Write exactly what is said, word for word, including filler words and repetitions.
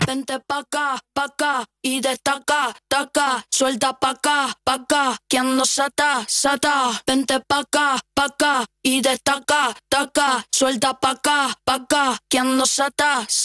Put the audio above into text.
Vente pa' acá, pa' acá y destaca, taca. Suelta pa' acá, pa' acá, que ando sata, sata. Vente pa' acá, pa' acá y destaca, taca. Suelta pa' acá, pa' acá, que ando sata,